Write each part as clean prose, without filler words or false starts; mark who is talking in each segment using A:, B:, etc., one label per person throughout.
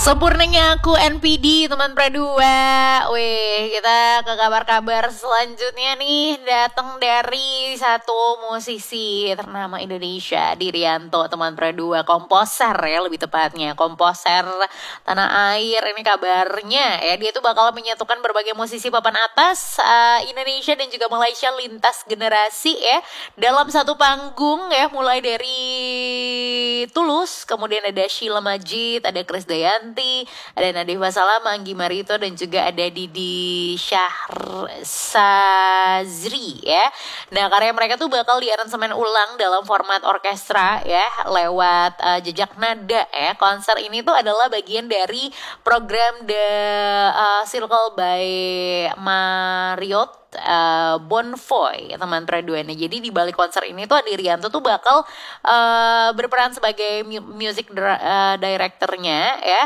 A: Sempurnanya aku NPD teman Pradua. Wih, kita ke kabar-kabar selanjutnya nih. Datang dari satu musisi ternama Indonesia, Dirianto teman Pradua. Komposer ya lebih tepatnya, komposer tanah air. Ini kabarnya ya, dia tuh bakal menyatukan berbagai musisi papan atas Indonesia dan juga Malaysia lintas generasi ya, dalam satu panggung ya. Mulai dari Tulus, kemudian ada Sheila Majid, ada Krisdayanti, ada Nadifa Salam, Anggi Marito, dan juga ada Didi Syahsazri ya. Nah, karya mereka tuh bakal diaransemen ulang dalam format orkestra ya, lewat jejak nada ya. Konser ini tuh adalah bagian dari program The Circle by Marriott Bonvoy teman Praduana. Jadi di balik konser ini tuh Dirianto tuh bakal berperan sebagai music directornya ya.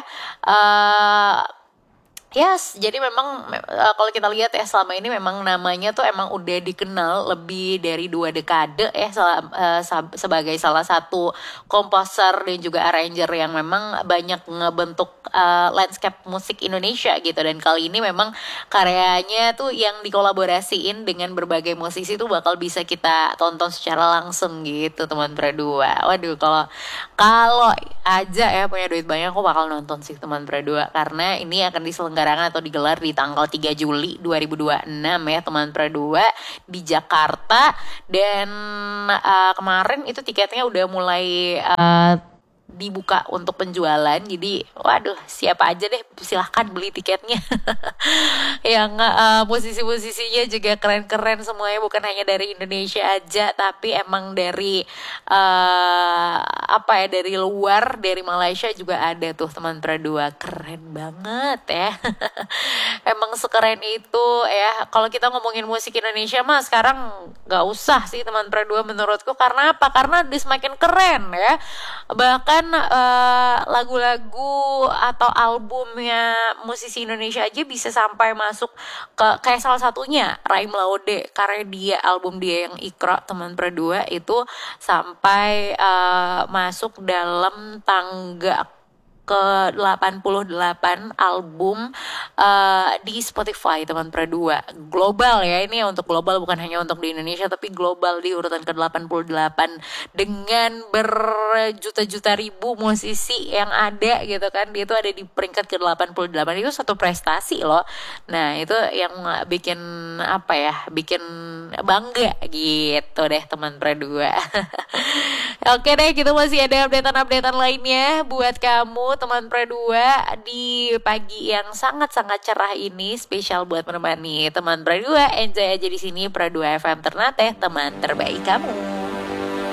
A: Yes, jadi memang kalau kita lihat ya, selama ini memang namanya tuh emang udah dikenal lebih dari 2 dekade ya, sebagai salah satu komposer dan juga arranger yang memang banyak ngebentuk landscape musik Indonesia gitu. Dan kali ini memang karyanya tuh yang dikolaborasiin dengan berbagai musisi tuh bakal bisa kita tonton secara langsung gitu teman Pradua. Waduh, kalau aja ya punya duit banyak aku bakal nonton sih teman Pradua, karena ini akan diselenggarakan atau digelar di tanggal 3 Juli 2026 ya teman Pradua di Jakarta. Dan kemarin itu tiketnya udah mulai dibuka untuk penjualan. Jadi waduh, siapa aja deh silahkan beli tiketnya. Yang musisi-musisinya juga keren-keren semuanya, bukan hanya dari Indonesia aja, tapi emang dari dari luar, dari Malaysia juga ada tuh teman Pradua. Keren banget ya. Emang sekeren itu ya. Kalau kita ngomongin musik Indonesia mah sekarang gak usah sih teman Pradua menurutku. Karena apa? Karena dia semakin keren ya. Bahkan lagu-lagu atau albumnya musisi Indonesia aja bisa sampai masuk ke, kayak salah satunya Raim Laude, karena dia album dia yang Iqra teman Pradua itu sampai masuk dalam tangga ke 88 album di Spotify teman Pradua. Global ya, ini untuk global, bukan hanya untuk di Indonesia tapi global, di urutan ke 88 dengan berjuta-juta ribu musisi yang ada gitu kan. Dia itu ada di peringkat ke 88, itu satu prestasi loh. Nah, itu yang bikin bikin bangga gitu deh teman Pradua. Oke deh, kita masih ada updatean-updatean lainnya buat kamu teman Pradua di pagi yang sangat-sangat cerah ini, spesial buat menemani teman Pradua. Enjoy aja di sini, Pradua FM Ternate, teman terbaik kamu.